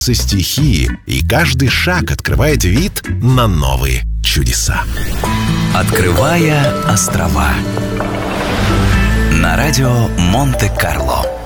стихии, и каждый шаг открывает вид на новые чудеса. Открывая острова на радио Монте-Карло.